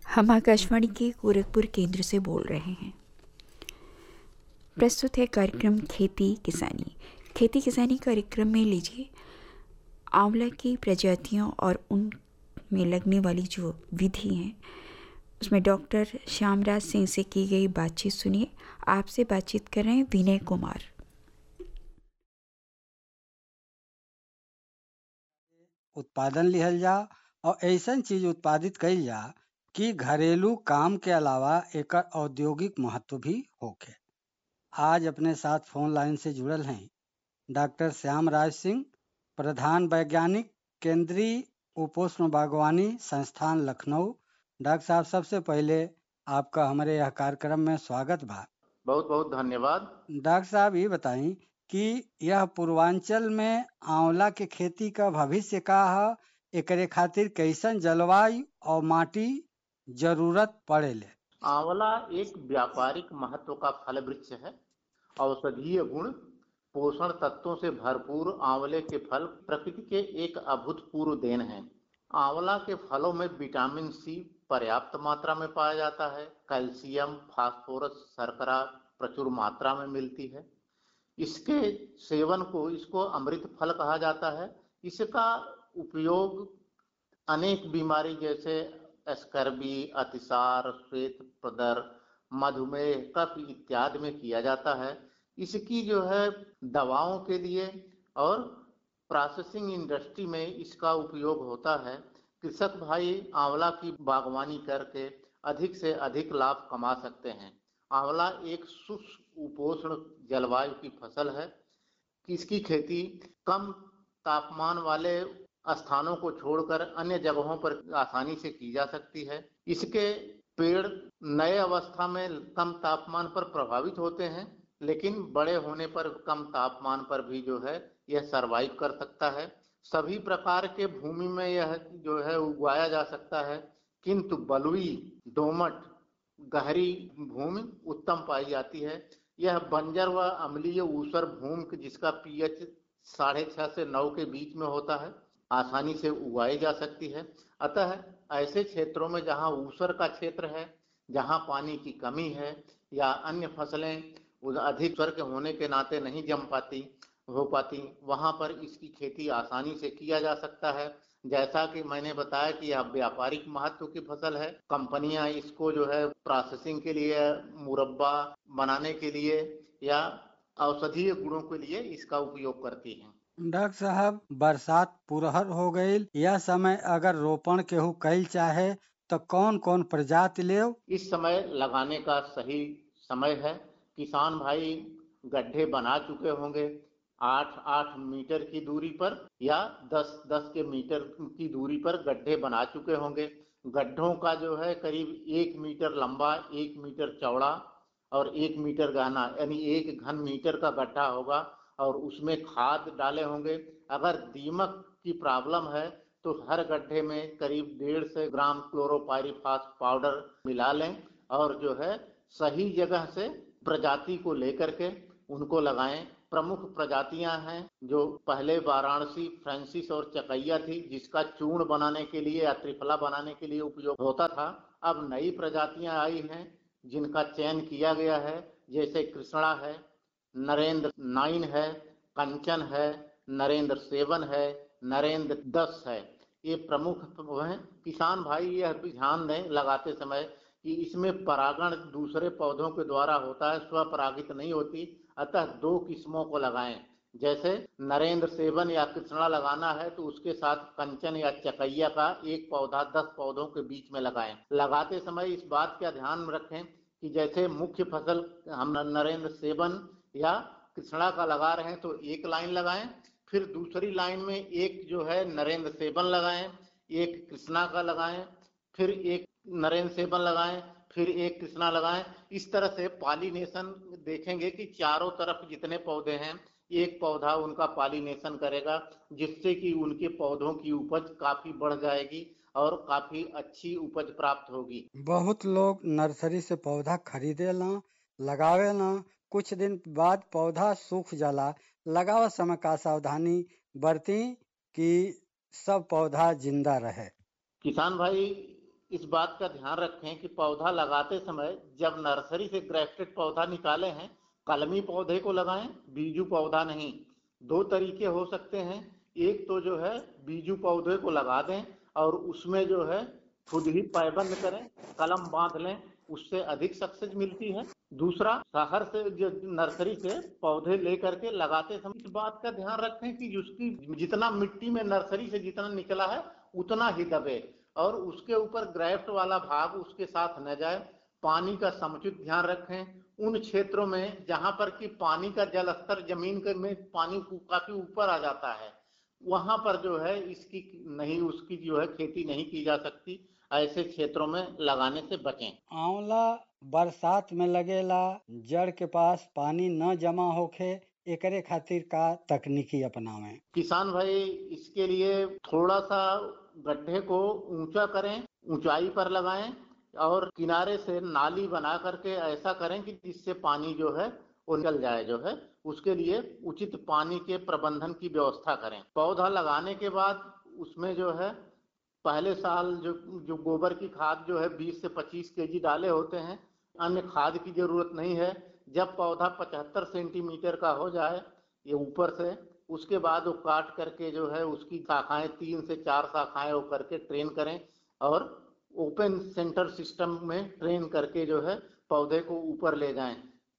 हम आकाशवाणी के गोरखपुर केंद्र से बोल रहे हैं। प्रस्तुत है कार्यक्रम खेती किसानी कार्यक्रम में लीजिए आंवला की प्रजातियों और उनमें लगने वाली जो विधि हैं उसमें डॉक्टर श्यामराज सिंह से की गई बातचीत सुनिए। आपसे बातचीत कर रहे हैं विनय कुमार। उत्पादन लिहल जा और ऐसन चीज उत्पादित कइल जा कि घरेलू काम के अलावा एकर औद्योगिक महत्व भी होखे। आज अपने साथ फोन लाइन से जुड़ल हैं डॉक्टर श्यामराज सिंह, प्रधान वैज्ञानिक, केंद्रीय उपोष्ण बागवानी संस्थान लखनऊ। डॉक्टर साहब, सबसे पहले आपका हमारे यह कार्यक्रम में स्वागत बा। बहुत बहुत धन्यवाद। डॉक्टर साहब, ये बताएं कि यह पूर्वांचल में आंवला के खेती का भविष्य का है, एकरे खातिर कैसन जलवायु और माटी जरूरत पड़ेले। आंवला एक व्यापारिक महत्व का फल वृक्ष है। औषधीय गुण, पोषण तत्वों से भरपूर आंवले के फल प्रकृति के एक अभूतपूर्व देन हैं। आंवला के फलों में विटामिन सी पर्याप्त मात्रा में पाया जाता है। कैल्शियम, फास्फोरस, शर्करा प्रचुर मात्रा में मिलती है। इसके सेवन को इसको अमृत फल कहा जाता है। इसका उपयोग अनेक बीमारी जैसे स्कर्वी, अतिसार, श्वेत प्रदर, मधुमेह, कफ इत्यादि में किया जाता है। इसकी जो है दवाओं के लिए और प्रोसेसिंग इंडस्ट्री में इसका उपयोग होता है। कृषक भाई आंवला की बागवानी करके अधिक से अधिक लाभ कमा सकते हैं। आंवला एक शुष्क उपोष्ण जलवायु की फसल है। इसकी खेती कम तापमान वाले स्थानों को छोड़कर अन्य जगहों पर आसानी से की जा सकती है। इसके पेड़ नए अवस्था में कम तापमान पर प्रभावित होते हैं, लेकिन बड़े होने पर कम तापमान पर भी जो है यह सरवाइव कर सकता है। सभी प्रकार के भूमि में यह जो है उगाया जा सकता है, किंतु बलुई, दोमट, गहरी भूमि उत्तम पाई जाती है। यह बंजर व अम्लीय ऊसर भूमि जिसका पीएच 6.5 से 9 के बीच में होता है, आसानी से उगाई जा सकती है। अतः ऐसे क्षेत्रों में जहां ऊसर का क्षेत्र है, जहां पानी की कमी है या अन्य फसलें अधिक ऊसर के होने के नाते नहीं हो पाती, वहां पर इसकी खेती आसानी से किया जा सकता है। जैसा कि मैंने बताया कि यह व्यापारिक महत्व की फसल है। कंपनियां इसको जो है प्रोसेसिंग के लिए, मुरब्बा बनाने के लिए या औषधीय गुणों के लिए इसका उपयोग करती हैं। डॉक्टर साहब, बरसात पुरहर हो गई, यह समय अगर रोपण केहू कइल चाहे तो कौन कौन प्रजाति ले? इस समय लगाने का सही समय है। किसान भाई गड्ढे बना चुके होंगे 8-8 मीटर की दूरी पर या 10-10 के मीटर की दूरी पर गड्ढे बना चुके होंगे। गड्ढों का जो है करीब 1 मीटर लंबा, 1 मीटर चौड़ा और 1 मीटर गहना, यानी 1 घन मीटर का गड्ढा होगा और उसमें खाद डाले होंगे। अगर दीमक की प्रॉब्लम है तो हर गड्ढे में करीब 150 ग्राम क्लोरोपाइरीफास पाउडर मिला लें और जो है सही जगह से प्रजाति को लेकर के उनको लगाएं। प्रमुख प्रजातियां हैं जो पहले वाराणसी, फ्रांसिस और चकैया थी, जिसका चूर्ण बनाने के लिए या त्रिफला बनाने के लिए उपयोग होता था। अब नई प्रजातियां आई हैं जिनका चयन किया गया है, जैसे कृष्णा है, नरेंद्र 9 है, कंचन है, नरेंद्र 7 है, नरेंद्र 10 है। ये प्रमुख हैं। किसान भाई यह भी ध्यान दें लगाते समय कि इसमें परागण दूसरे पौधों के द्वारा होता है, स्वपरागित नहीं होती। अतः 2 किस्मों को लगाएं। जैसे नरेंद्र 7 या कृष्णा लगाना है तो उसके साथ कंचन या चकैया का एक पौधा 10 पौधों के बीच में लगाएं। लगाते समय इस बात का ध्यान रखें कि जैसे मुख्य फसल हम नरेंद्र 7 या कृष्णा का लगा रहे हैं तो एक लाइन लगाएं, फिर दूसरी लाइन में एक जो है नरेंद्र 7 लगाएं, एक कृष्णा का लगाएं, फिर एक नरेंद्र 7 लगाएं, फिर एक कृष्णा लगाएं। इस तरह से पॉलिनेशन देखेंगे कि चारों तरफ जितने पौधे हैं एक पौधा उनका पॉलिनेशन करेगा, जिससे कि उनके पौधों की उपज काफी बढ़ जाएगी और काफी अच्छी उपज प्राप्त होगी। बहुत लोग नर्सरी से पौधा खरीदे ला, लगावे ला, कुछ दिन बाद पौधा सूख जाला। लगाव समय का सावधानी बरती कि सब पौधा जिंदा रहे? किसान भाई इस बात का ध्यान रखें कि पौधा लगाते समय जब नर्सरी से ग्राफ्टेड पौधा निकाले हैं, कलमी पौधे को लगाएं, बीजू पौधा नहीं। दो तरीके हो सकते हैं, एक तो जो है बीजू पौधे को लगा दें और उसमें जो है खुद ही पैबंद करें, कलम बांध लें, उससे अधिक सक्सेस मिलती है। दूसरा, शहर से जो नर्सरी से पौधे लेकर के लगाते समय इस बात का ध्यान रखें कि उसकी जितना मिट्टी में नर्सरी से जितना निकला है उतना ही दबे और उसके ऊपर ग्राफ्ट वाला भाग उसके साथ न जाए। पानी का समुचित ध्यान रखें। उन क्षेत्रों में जहां पर कि पानी का जल स्तर जमीन में पानी काफी ऊपर आ जाता है, वहां पर जो है उसकी जो है खेती नहीं की जा सकती। ऐसे क्षेत्रों में लगाने से बचें। आंवला बरसात में लगेला, जड़ के पास पानी न जमा होखे, एकरे खातिर का तकनीकी अपनावें? किसान भाई इसके लिए थोड़ा सा गड्ढे को ऊंचा करें, ऊंचाई पर लगाएं और किनारे से नाली बना करके ऐसा करें कि जिससे पानी जो है वो निकल जाए। जो है उसके लिए उचित पानी के प्रबंधन की व्यवस्था करें। पौधा लगाने के बाद उसमें जो है पहले साल जो गोबर की खाद जो है 20 से 25 केजी डाले होते हैं, अन्य खाद की जरूरत नहीं है। जब पौधा 75 सेंटीमीटर का हो जाए ये ऊपर से, उसके बाद वो काट करके जो है उसकी शाखाएं 3 से 4 शाखाएं हो करके ट्रेन करें और ओपन सेंटर सिस्टम में ट्रेन करके जो है पौधे को ऊपर ले जाएं।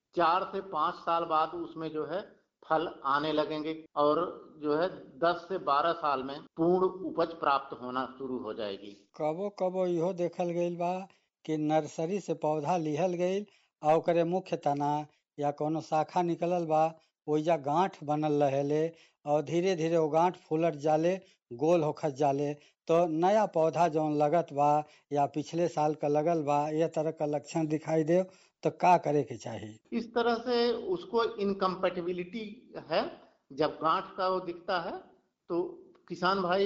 4 से 5 साल बाद उसमें जो है फल आने लगेंगे और जो है 10 से 12 साल में पूर्ण उपज प्राप्त होना शुरू हो जाएगी। कबो कबो इहो देखल गईल बा कि नर्सरी से पौधा लिहल गईल और ओकरे मुख्य तना या कोनो शाखा निकलल बा, ओइजा गांठ बनल रहेले और धीरे धीरे वो गांठ फूलत जाले, गोल होखत जाले। तो नया पौधा जौन लगत बा या पिछले साल का लगल बा, यह तरह का लक्षण दिखाई दे तो का करे के चाहिए? इस तरह से उसको इनकम्पेटिबिलिटी है। जब गांठ का वो दिखता है तो किसान भाई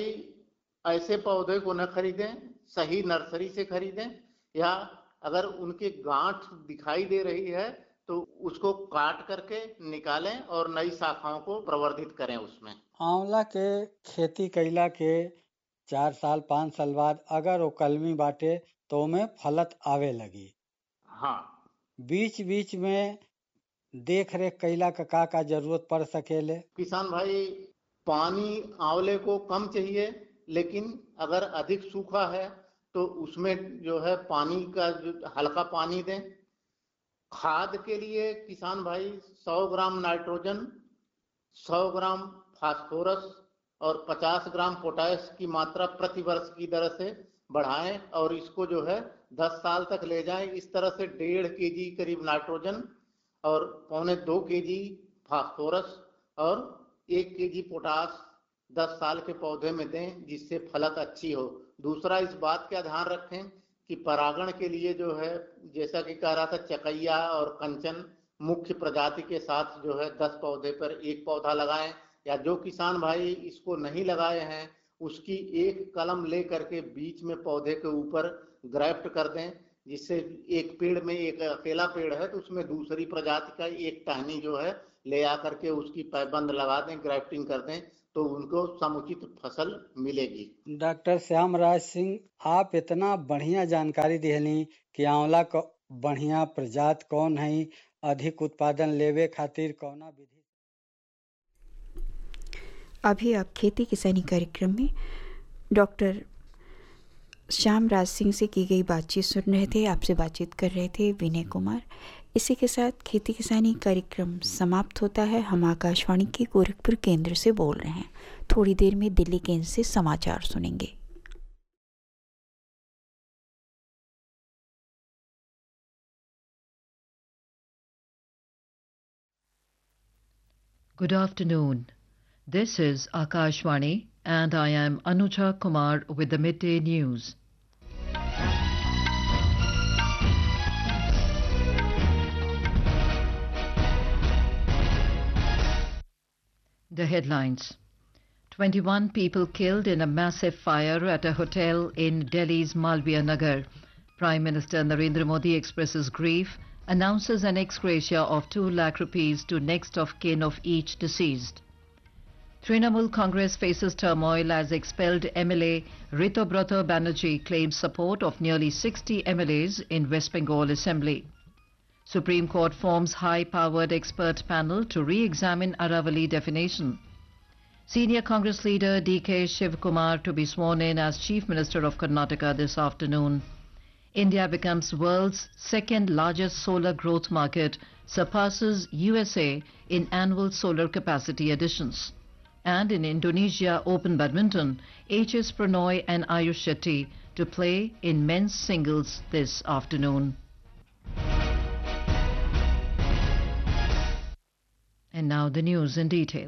ऐसे पौधे को न खरीदें, सही नर्सरी से खरीदें, या अगर उनके गांठ दिखाई दे रही है तो उसको काट करके निकालें और नई शाखाओं को प्रवर्धित करें उसमें। आंवला के खेती कईला के 4 साल 5 साल बाद अगर वो कलमी बाटे तो ओमे फलत आवे लगी। हाँ, बीच बीच में देख रेख कईला का जरूरत पड़ सकेले? किसान भाई पानी आंवले को कम चाहिए, लेकिन अगर अधिक सूखा है तो उसमें जो है पानी का जो हल्का पानी दें। खाद के लिए किसान भाई 100 ग्राम नाइट्रोजन, 100 ग्राम फास्फोरस और 50 ग्राम पोटाश की मात्रा प्रति वर्ष की दर से बढ़ाएं और इसको जो है 10 साल तक ले जाएं। इस तरह से 1.5 केजी करीब नाइट्रोजन और 1.25 केजी फास्फोरस और 1 केजी पोटाश 10 साल के पौधे में दें, जिससे फलत अच्छी हो। दूसरा, इस बात का ध्यान रखें कि परागण के लिए जो है, जैसा कि कह रहा था, चकैया और कंचन मुख्य प्रजाति के साथ जो है 10 पौधे पर एक पौधा लगाएं, या जो किसान भाई इसको नहीं लगाए हैं उसकी एक कलम ले करके बीच में पौधे के ऊपर ग्राफ्ट कर दें, जिससे एक पेड़ में एक अकेला पेड़ है तो उसमें दूसरी प्रजाति का एक टहनी जो है ले आकर के उसकी पैबंद लगा दें, ग्राफ्टिंग कर दें, तो उनको समुचित फसल मिलेगी। डॉक्टर श्यामराज सिंह, आप इतना बढ़िया जानकारी दिहली कि आंवला का बढ़िया प्रजाति कौन है, अधिक उत्पादन लेवे खातिर कौना विधि। अभी आप खेती किसानी कार्यक्रम में डॉक्टर श्यामराज सिंह से की गई बातचीत सुन रहे थे। आपसे बातचीत कर रहे थे विनय कुमार। इसी के साथ खेती किसानी कार्यक्रम समाप्त होता है। हम आकाशवाणी के गोरखपुर केंद्र से बोल रहे हैं। थोड़ी देर में दिल्ली केंद्र से समाचार सुनेंगे। Good afternoon. This is Akashvani and I am Anuja Kumar with the midday news. The headlines. 21 people killed in a massive fire at a hotel in Delhi's Malviya Nagar. Prime Minister Narendra Modi expresses grief, announces an ex gratia of 2 lakh rupees to next of kin of each deceased. Trinamool Congress faces turmoil as expelled MLA Ritobroto Banerjee claims support of nearly 60 MLAs in West Bengal Assembly. Supreme Court forms high-powered expert panel to re-examine Aravali definition. Senior Congress leader D.K. Shivkumar to be sworn in as Chief Minister of Karnataka this afternoon. India becomes world's second largest solar growth market, surpasses USA in annual solar capacity additions. And in Indonesia Open Badminton, H.S. Pranoy and Ayush Shetty to play in men's singles this afternoon. And now the news in detail.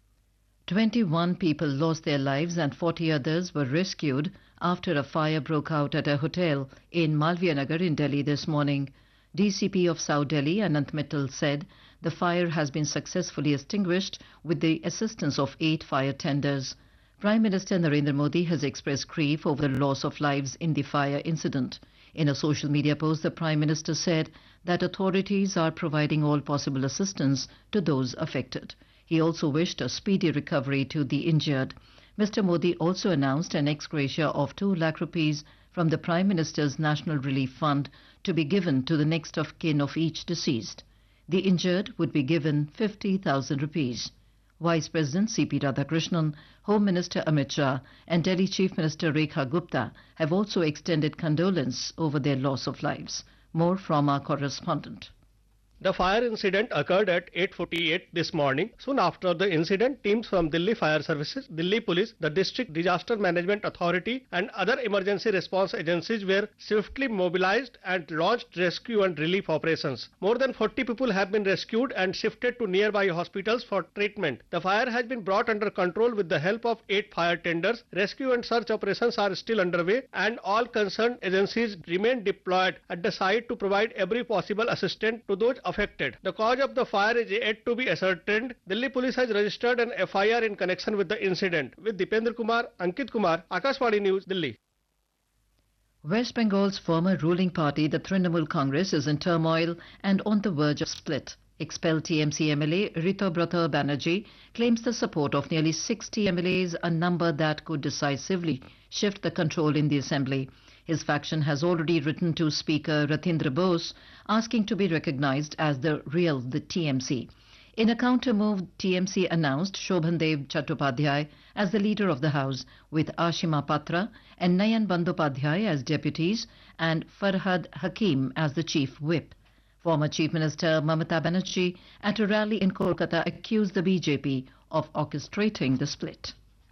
21 people lost their lives and 40 others were rescued after a fire broke out at a hotel in Malviya Nagar in Delhi this morning. DCP of South Delhi, Anant Mittal, said the fire has been successfully extinguished with the assistance of 8 fire tenders. Prime Minister Narendra Modi has expressed grief over the loss of lives in the fire incident. In a social media post, the Prime Minister said that authorities are providing all possible assistance to those affected. He also wished a speedy recovery to the injured. Mr. Modi also announced an ex gratia of 2 lakh rupees from the Prime Minister's National Relief Fund to be given to the next of kin of each deceased. The injured would be given 50,000 rupees. Vice President C.P. Radhakrishnan, Home Minister Amit Shah and Delhi Chief Minister Rekha Gupta have also extended condolence over their loss of lives. More from our correspondent. The fire incident occurred at 8:48 this morning. Soon after the incident, teams from Delhi Fire Services, Delhi Police, the District Disaster Management Authority and other emergency response agencies were swiftly mobilized and launched rescue and relief operations. More than 40 people have been rescued and shifted to nearby hospitals for treatment. The fire has been brought under control with the help of 8 fire tenders. Rescue and search operations are still underway and all concerned agencies remain deployed at the site to provide every possible assistance to those affected. The cause of the fire is yet to be ascertained. Delhi Police has registered an FIR in connection with the incident. With Dipendra Kumar, Ankit Kumar, Akashvani News, Delhi. West Bengal's former ruling party, the Trinamool Congress, is in turmoil and on the verge of split. Expelled TMC MLA Ritobroto Banerjee claims the support of nearly 60 MLAs, a number that could decisively shift the control in the assembly. His faction has already written to Speaker Ratindra Bose asking to be recognized as the TMC. In a counter move, TMC announced Shobhandev Chattopadhyay as the leader of the House, with Ashima Patra and Nayan Bandyopadhyay as deputies and Farhad Hakim as the chief whip. Former Chief Minister Mamata Banerjee at a rally in Kolkata accused the BJP of orchestrating the split.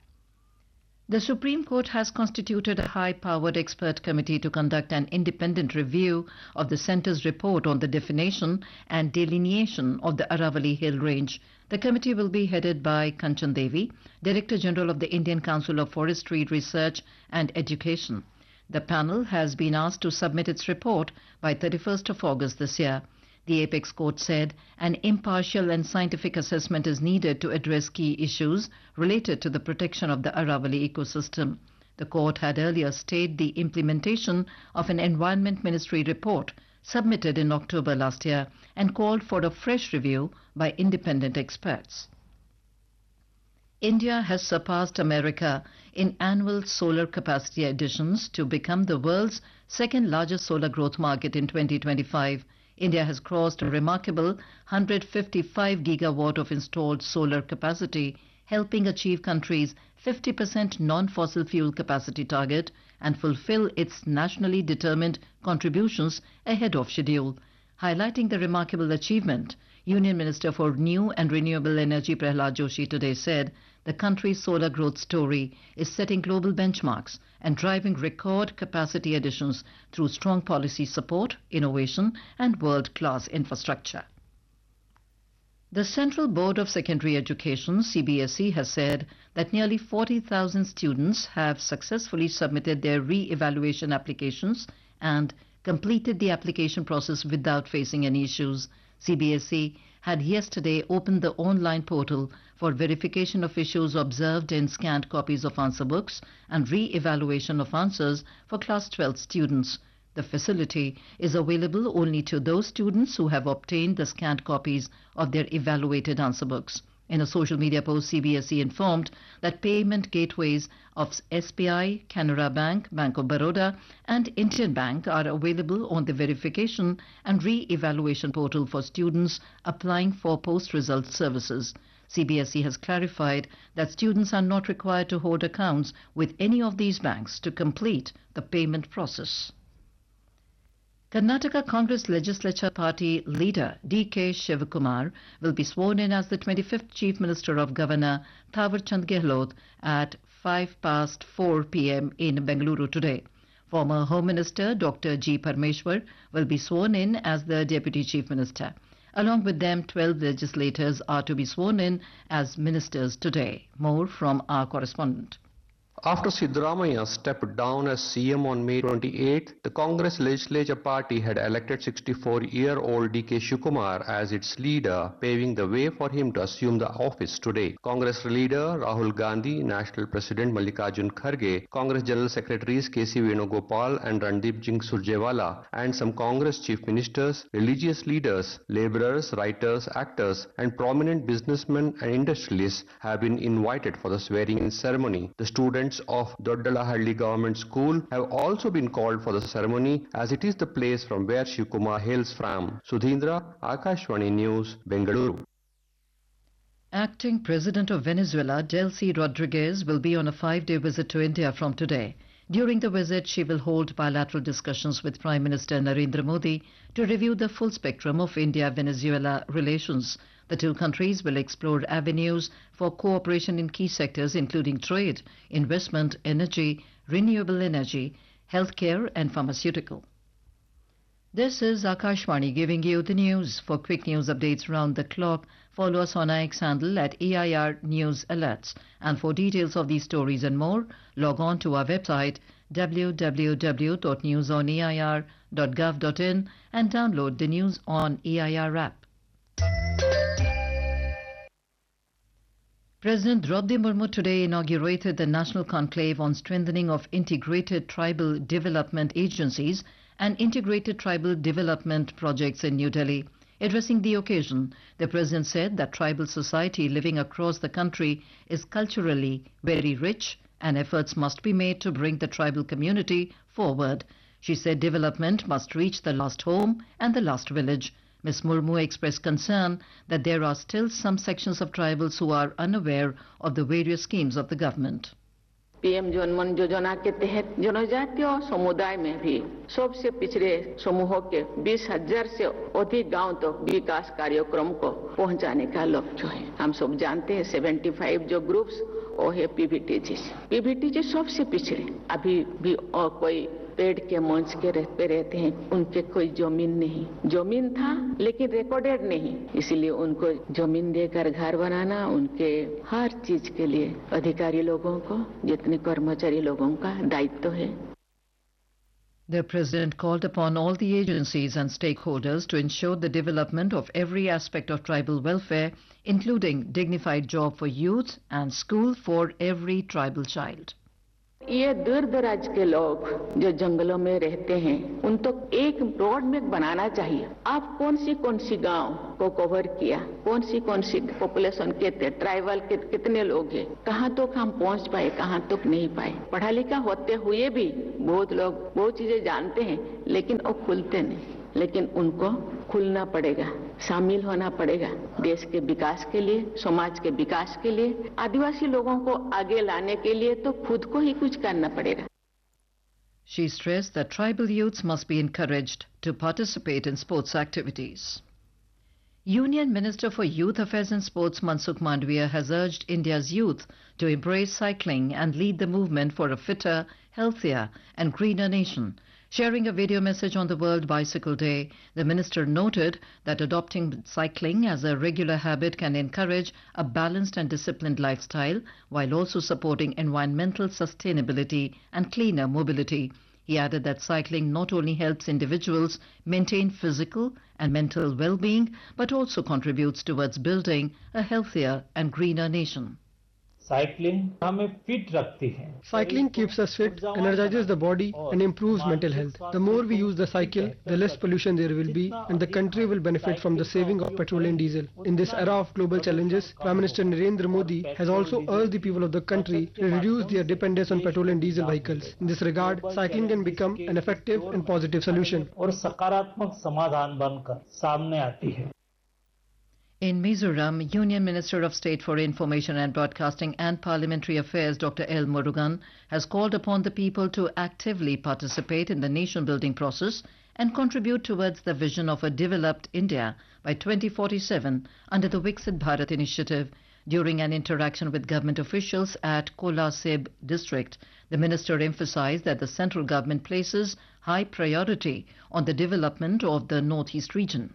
The Supreme Court has constituted a high-powered expert committee to conduct an independent review of the centre's report on the definition and delineation of the Aravali Hill Range. The committee will be headed by Kanchan Devi, Director General of the Indian Council of Forestry Research and Education. The panel has been asked to submit its report by 31st of August this year. The Apex Court said an impartial and scientific assessment is needed to address key issues related to the protection of the Aravali ecosystem. The court had earlier stayed the implementation of an Environment Ministry report submitted in October last year and called for a fresh review by independent experts. India has surpassed America in annual solar capacity additions to become the world's second largest solar growth market in 2025. India has crossed a remarkable 155 gigawatt of installed solar capacity, helping achieve country's 50% non-fossil fuel capacity target and fulfill its nationally determined contributions ahead of schedule. Highlighting the remarkable achievement, Union Minister for New and Renewable Energy Prahlad Joshi today said the country's solar growth story is setting global benchmarks and driving record capacity additions through strong policy support, innovation and world-class infrastructure. The Central Board of Secondary Education, CBSE, has said that nearly 40,000 students have successfully submitted their re-evaluation applications and completed the application process without facing any issues. CBSE had yesterday opened the online portal for verification of issues observed in scanned copies of answer books and re-evaluation of answers for Class 12 students. The facility is available only to those students who have obtained the scanned copies of their evaluated answer books. In a social media post, CBSE informed that payment gateways of SBI, Canara Bank, Bank of Baroda and Indian Bank are available on the verification and re-evaluation portal for students applying for post-result services. CBSE has clarified that students are not required to hold accounts with any of these banks to complete the payment process. Karnataka Congress Legislature Party leader D.K. Shivakumar will be sworn in as the 25th Chief Minister of Governor Thawarchand Gehlot at 4:05 p.m. in Bengaluru today. Former Home Minister Dr. G. Parmeshwar will be sworn in as the Deputy Chief Minister. Along with them, 12 legislators are to be sworn in as ministers today. More from our correspondent. After Siddaramaiah stepped down as CM on May 28, the Congress Legislature Party had elected 64-year-old D.K. Shivakumar as its leader, paving the way for him to assume the office today. Congress leader Rahul Gandhi, National President Mallikarjun Kharge, Congress General Secretaries K.C. Venugopal and Randeep Singh Surjewala, and some Congress chief ministers, religious leaders, laborers, writers, actors, and prominent businessmen and industrialists have been invited for the swearing-in ceremony. The students of Doddalahalli Government School have also been called for the ceremony, as it is the place from where Shivakumar hails from. Sudhindra, Akashvani News, Bengaluru. Acting President of Venezuela, Delcy Rodriguez, will be on a 5-day visit to India from today. During the visit, she will hold bilateral discussions with Prime Minister Narendra Modi to review the full spectrum of India-Venezuela relations. The two countries will explore avenues for cooperation in key sectors including trade, investment, energy, renewable energy, healthcare and pharmaceutical. This is Akashvani giving you the news. For quick news updates round the clock, follow us on our X handle at EIR News Alerts. And for details of these stories and more, log on to our website www.newsoneir.gov.in and download the News on EIR app. President Draupadi Murmu today inaugurated the National Conclave on Strengthening of Integrated Tribal Development Agencies and Integrated Tribal Development Projects in New Delhi. Addressing the occasion, the President said that tribal society living across the country is culturally very rich and efforts must be made to bring the tribal community forward. She said development must reach the last home and the last village. Ms. Murmu expressed concern that there are still some sections of tribals who are unaware of the various schemes of the government. PM जनमन योजना के तहत जनजातीय समुदाय में भी सबसे पिछड़े समूहों के 20,000 से अधिक गांव तक विकास कार्यक्रम को पहुंचाने का लक्ष्य है। हम सब जानते हैं 75 जो ग्रुप्स वो है पीवीटीजी सबसे पिछड़े अभी भी और कोई पेड़ के मंच के पे रहते हैं, उनके कोई जमीन नहीं, जमीन था लेकिन रिकॉर्डेड नहीं, इसलिए उनको जमीन देकर घर बनाना उनके हर चीज के लिए अधिकारी लोगों को जितने कर्मचारी लोगों का दायित्व है. The President called upon all the agencies and stakeholders to ensure the development of every aspect of tribal welfare, including dignified job for youth and school for every tribal child. ये दूर दराज के लोग जो जंगलों में रहते हैं उन तो एक ब्रॉड मैप बनाना चाहिए. आप कौन सी गांव को कवर किया, कौन सी पॉपुलेशन के ट्राइबल के कितने लोग हैं, कहां तक हम पहुंच पाए, कहां तक नहीं पाए. पढ़ा लिखा होते हुए भी बहुत लोग बहुत चीजें जानते हैं लेकिन वो खुलते नहीं. लेकिन उनको खुलना पड़ेगा, शामिल होना पड़ेगा देश के विकास के लिए, समाज के विकास के लिए, आदिवासी लोगों को आगे लाने के लिए तो खुद को ही कुछ करना पड़ेगा. She stressed that tribal youths must be encouraged to participate in sports activities. Union Minister for Youth Affairs and Sports Mansukh Mandavia has urged India's youth to embrace cycling and lead the movement for a fitter, healthier and greener nation. Sharing a video message on the World Bicycle Day, the minister noted that adopting cycling as a regular habit can encourage a balanced and disciplined lifestyle while also supporting environmental sustainability and cleaner mobility. He added that cycling not only helps individuals maintain physical and mental well-being, but also contributes towards building a healthier and greener nation. Cycling हमें fit रखती है. Cycling keeps us fit, energizes the body and improves mental health. The more we use the cycle, the less pollution there will be and the country will benefit from the saving of petrol and diesel. In this era of global challenges, Prime Minister Narendra Modi has also urged the people of the country to reduce their dependence on petrol and diesel vehicles. In this regard, cycling can become an effective and positive solution. और सकारात्मक समाधान बनकर सामने आती है. In Mizoram, Union Minister of State for Information and Broadcasting and Parliamentary Affairs Dr. L. Murugan has called upon the people to actively participate in the nation-building process and contribute towards the vision of a developed India by 2047 under the Viksit Bharat initiative. During an interaction with government officials at Kolasib district, the minister emphasized that the central government places high priority on the development of the northeast region.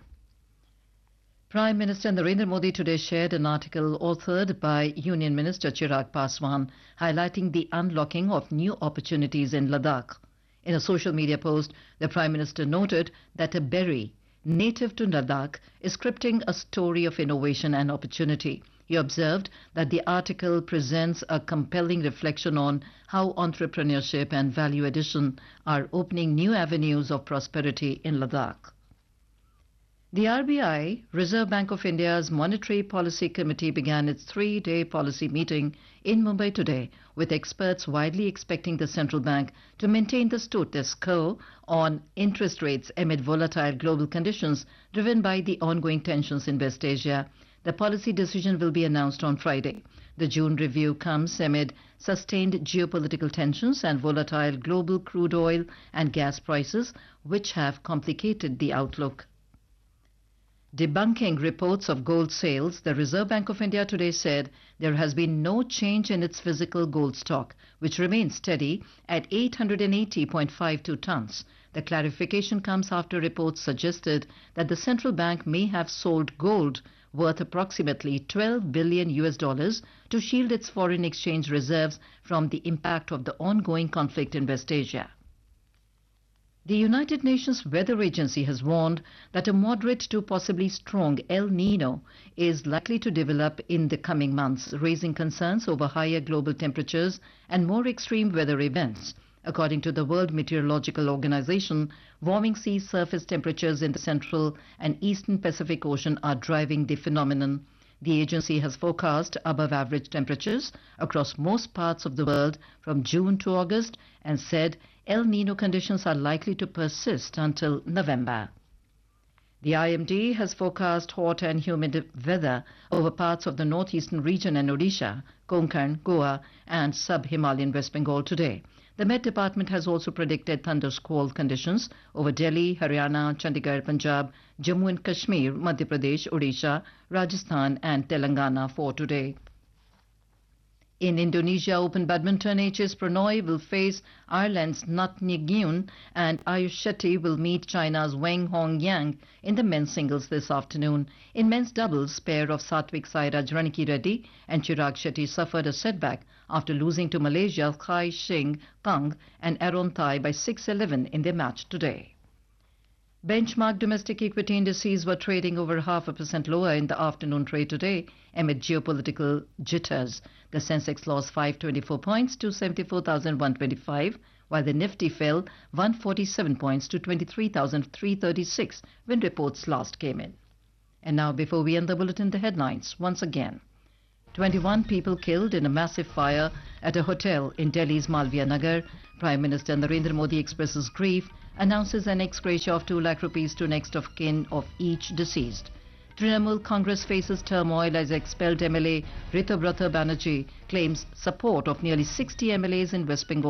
Prime Minister Narendra Modi today shared an article authored by Union Minister Chirag Paswan highlighting the unlocking of new opportunities in Ladakh. In a social media post, the Prime Minister noted that a berry native to Ladakh is scripting a story of innovation and opportunity. He observed that the article presents a compelling reflection on how entrepreneurship and value addition are opening new avenues of prosperity in Ladakh. The RBI, Reserve Bank of India's Monetary Policy Committee, began its three-day policy meeting in Mumbai today, with experts widely expecting the central bank to maintain the status quo on interest rates amid volatile global conditions driven by the ongoing tensions in West Asia. The policy decision will be announced on Friday. The June review comes amid sustained geopolitical tensions and volatile global crude oil and gas prices, which have complicated the outlook. Debunking reports of gold sales, the Reserve Bank of India today said there has been no change in its physical gold stock, which remains steady at 880.52 tons. The clarification comes after reports suggested that the central bank may have sold gold worth approximately $12 billion to shield its foreign exchange reserves from the impact of the ongoing conflict in West Asia. The United Nations Weather Agency has warned that a moderate to possibly strong El Nino is likely to develop in the coming months, raising concerns over higher global temperatures and more extreme weather events. According to the World Meteorological Organization, warming sea surface temperatures in the central and eastern Pacific Ocean are driving the phenomenon. The agency has forecast above average temperatures across most parts of the world from June to August and said El Nino conditions are likely to persist until November. The IMD has forecast hot and humid weather over parts of the northeastern region and Odisha, Konkan, Goa and sub-Himalayan West Bengal today. The Met Department has also predicted thundersquall conditions over Delhi, Haryana, Chandigarh, Punjab, Jammu and Kashmir, Madhya Pradesh, Odisha, Rajasthan and Telangana for today. In Indonesia Open Badminton, HS Pranoy will face Ireland's Nat Nguyen and Ayush Shetty will meet China's Wang Hongyang in the men's singles this afternoon. In men's doubles, pair of Satvik Sairaj Ranki Reddy and Chirag Shetty suffered a setback after losing to Malaysia's Khai Shing Kang and Aaron Thai by 6-11 in their match today. Benchmark domestic equity indices were trading over 0.5% lower in the afternoon trade today amid geopolitical jitters. The Sensex lost 524 points to 74,125, while the Nifty fell 147 points to 23,336 when reports last came in. And now, before we end the bulletin, the headlines once again. 21 people killed in a massive fire at a hotel in Delhi's Malviya Nagar. Prime Minister Narendra Modi expresses grief, announces an ex gratia of 2 lakh rupees to next of kin of each deceased. Trinamool Congress faces turmoil as expelled MLA Ritubrata Banerjee claims support of nearly 60 MLAs in West Bengal.